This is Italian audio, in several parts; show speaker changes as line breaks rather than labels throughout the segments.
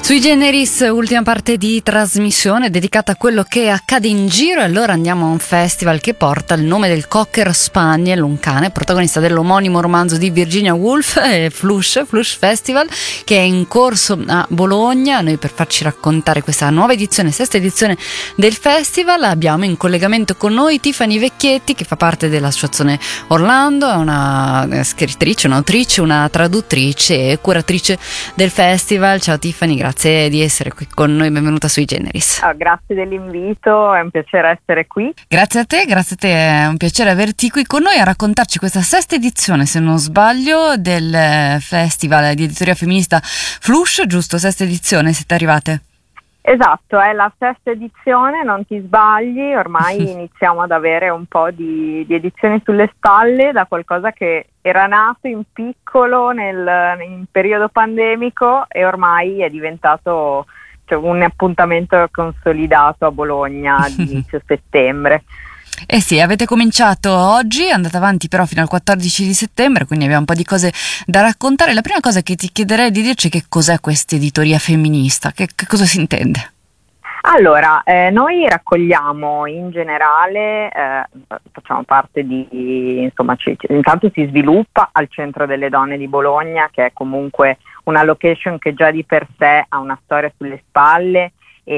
Sui Generis, ultima parte di trasmissione dedicata a quello che accade in giro, e allora andiamo a un festival che porta il nome del Cocker Spaniel, un cane protagonista dell'omonimo romanzo di Virginia Woolf, Flush Festival, che è in corso a Bologna. Noi, per farci raccontare questa nuova edizione, sesta edizione del festival, abbiamo in collegamento con noi Tiffany Vecchietti, che fa parte dell'associazione Orlando, è una scrittrice, un'autrice, una traduttrice e curatrice del festival. Ciao Tiffany, grazie di essere qui con noi, benvenuta sui Generis.
Grazie dell'invito, è un piacere essere qui.
Grazie a te, è un piacere averti qui con noi a raccontarci questa sesta edizione, se non sbaglio, del festival di editoria femminista Flush, giusto? Sesta edizione, siete arrivate?
Esatto, è la sesta edizione, non ti sbagli, ormai iniziamo ad avere un po' di edizioni sulle spalle da qualcosa che era nato in piccolo in periodo pandemico e ormai è diventato un appuntamento consolidato a Bologna di inizio settembre.
Eh sì, avete cominciato oggi, andate avanti però fino al 14 di settembre, quindi abbiamo un po' di cose da raccontare. La prima cosa che ti chiederei di dirci è che cos'è questa editoria femminista, che cosa si intende?
Allora, noi raccogliamo in generale, facciamo parte intanto si sviluppa al Centro delle Donne di Bologna, che è comunque una location che già di per sé ha una storia sulle spalle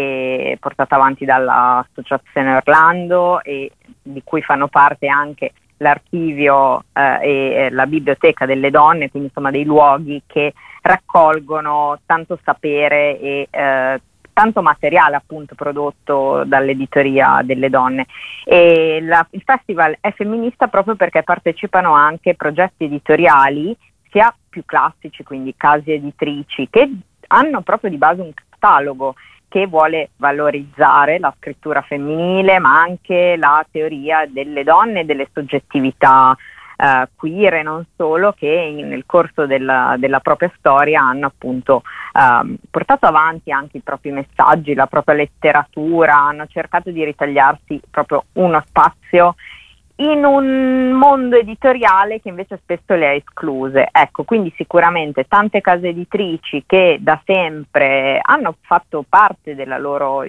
e portata avanti dall'associazione Orlando, e di cui fanno parte anche l'archivio e la biblioteca delle donne, quindi insomma dei luoghi che raccolgono tanto sapere e tanto materiale appunto prodotto dall'editoria delle donne. E il festival è femminista proprio perché partecipano anche progetti editoriali sia più classici, quindi case editrici, che hanno proprio di base un catalogo che vuole valorizzare la scrittura femminile, ma anche la teoria delle donne e delle soggettività queer e non solo, che nel corso della propria storia hanno appunto portato avanti anche i propri messaggi, la propria letteratura, hanno cercato di ritagliarsi proprio uno spazio in un mondo editoriale che invece spesso le ha escluse. Ecco, quindi sicuramente tante case editrici che da sempre hanno fatto parte della loro,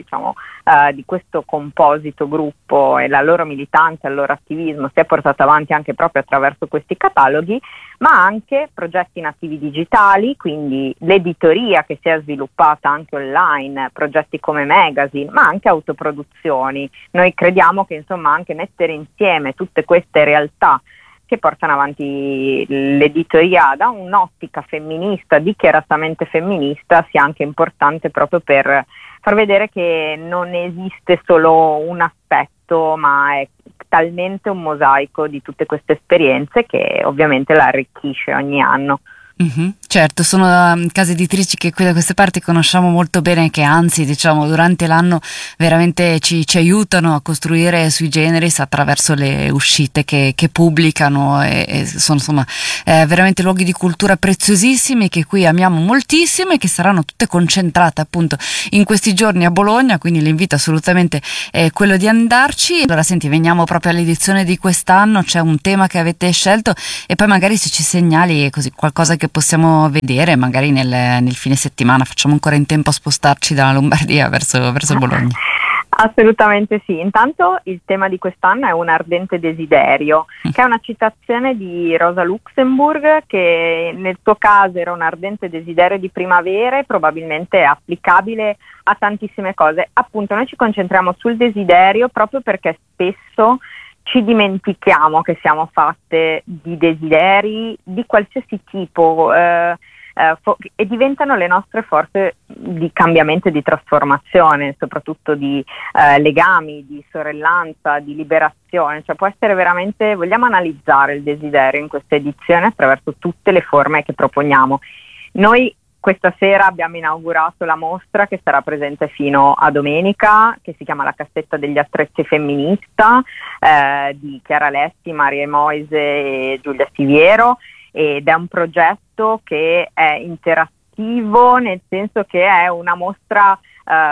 di questo composito gruppo, e la loro militanza, il loro attivismo si è portato avanti anche proprio attraverso questi cataloghi, ma anche progetti nativi digitali, quindi l'editoria che si è sviluppata anche online, progetti come magazine, ma anche autoproduzioni. Noi crediamo che insomma anche mettere insieme tutte queste realtà che portano avanti l'editoria da un'ottica femminista, dichiaratamente femminista, sia anche importante proprio per far vedere che non esiste solo un aspetto, ma è talmente un mosaico di tutte queste esperienze che ovviamente la arricchisce ogni anno.
Mm-hmm, certo, sono case editrici che qui da queste parti conosciamo molto bene, che anzi durante l'anno veramente ci aiutano a costruire sui Generis attraverso le uscite che pubblicano, e sono insomma veramente luoghi di cultura preziosissimi che qui amiamo moltissimo e che saranno tutte concentrate appunto in questi giorni a Bologna, quindi l'invito assolutamente è quello di andarci. Allora senti, veniamo proprio all'edizione di quest'anno, c'è un tema che avete scelto e poi magari se ci segnali così qualcosa che possiamo vedere magari nel fine settimana, facciamo ancora in tempo a spostarci dalla Lombardia verso Bologna.
Assolutamente sì. Intanto il tema di quest'anno è un ardente desiderio, che è una citazione di Rosa Luxemburg, che nel suo caso era un ardente desiderio di primavera e probabilmente è applicabile a tantissime cose. Appunto, noi ci concentriamo sul desiderio proprio perché spesso ci dimentichiamo che siamo fatte di desideri di qualsiasi tipo e diventano le nostre forze di cambiamento e di trasformazione, soprattutto di legami, di sorellanza, di liberazione. Cioè può essere veramente, vogliamo analizzare il desiderio in questa edizione attraverso tutte le forme che proponiamo. Noi questa sera abbiamo inaugurato la mostra che sarà presente fino a domenica, che si chiama La cassetta degli attrezzi femminista, di Chiara Lessi, Maria Moise e Giulia Siviero, ed è un progetto che è interattivo, nel senso che è una mostra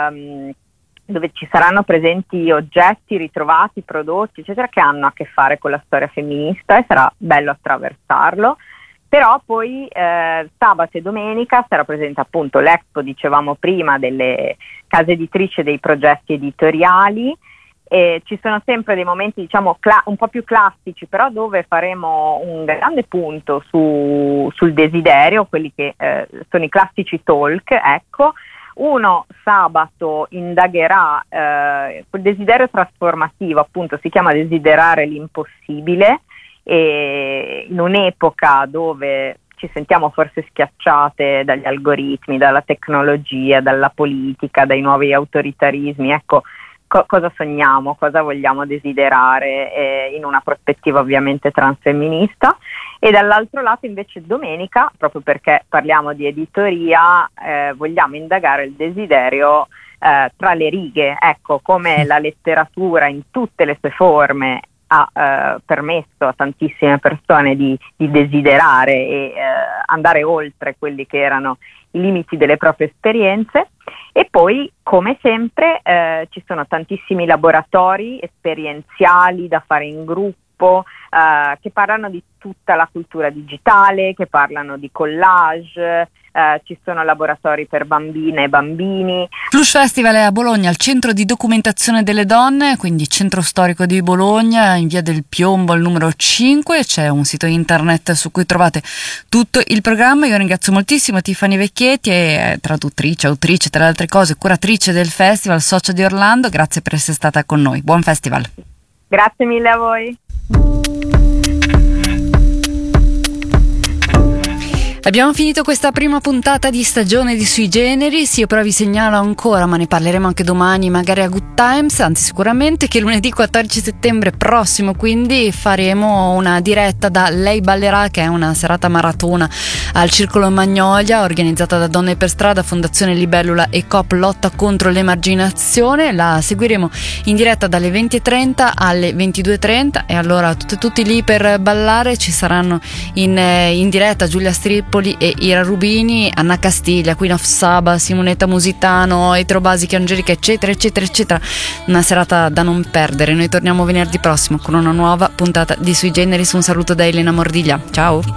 dove ci saranno presenti oggetti ritrovati, prodotti, eccetera, che hanno a che fare con la storia femminista, e sarà bello attraversarlo. Però poi sabato e domenica sarà presente appunto l'Expo, dicevamo prima, delle case editrici e dei progetti editoriali. Ci sono sempre dei momenti, diciamo, un po' più classici, però dove faremo un grande punto sul desiderio, quelli che sono i classici talk, ecco. Uno sabato indagherà quel desiderio trasformativo, appunto si chiama Desiderare l'impossibile, e in un'epoca dove ci sentiamo forse schiacciate dagli algoritmi, dalla tecnologia, dalla politica, dai nuovi autoritarismi, ecco, cosa sogniamo, cosa vogliamo desiderare in una prospettiva ovviamente transfemminista. E dall'altro lato invece domenica, proprio perché parliamo di editoria, vogliamo indagare il desiderio tra le righe, ecco, come la letteratura in tutte le sue forme ha permesso a tantissime persone di desiderare e andare oltre quelli che erano i limiti delle proprie esperienze. E poi, come sempre, ci sono tantissimi laboratori esperienziali da fare in gruppo, che parlano di tutta la cultura digitale, che parlano di collage, ci sono laboratori per bambine e bambini.
Flush Festival è a Bologna, al centro di documentazione delle donne, quindi centro storico di Bologna, in via del Piombo al numero 5, c'è un sito internet su cui trovate tutto il programma. Io ringrazio moltissimo Tiffany Vecchietti, traduttrice, autrice, tra le altre cose, curatrice del festival, socia di Orlando. Grazie per essere stata con noi, buon festival.
Grazie mille a voi.
Abbiamo finito questa prima puntata di stagione di Sui Generis. Io però vi segnalo ancora, ma ne parleremo anche domani, magari a Good Times, anzi sicuramente, che lunedì 14 settembre prossimo quindi faremo una diretta da Lei Ballerà, che è una serata maratona al Circolo Magnolia organizzata da Donne per Strada, Fondazione Libellula e Coop Lotta contro l'Emarginazione. La seguiremo in diretta dalle 20:30 alle 22:30 e allora tutti lì per ballare. Ci saranno in diretta Giulia Stripoli e Ira Rubini, Anna Castiglia, Queen of Saba, Simonetta Musitano, Etro Basichi, Angelica, eccetera eccetera eccetera. Una serata da non perdere. Noi torniamo venerdì prossimo con una nuova puntata di Sui Generis. Un saluto da Elena Mordiglia, ciao.